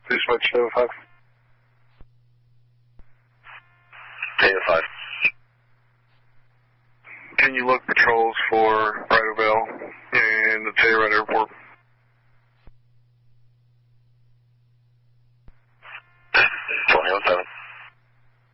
Dispatch 7-5. Data 5. Can you look patrols for Bridal Veil and the Telluride Airport?